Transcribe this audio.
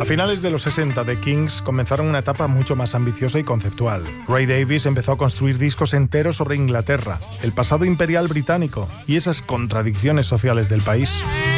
finales de los 60, The Kings comenzaron una etapa mucho más ambiciosa y conceptual. Ray Davies empezó a construir discos enteros sobre Inglaterra, el pasado imperial británico y esas contradicciones sociales del país.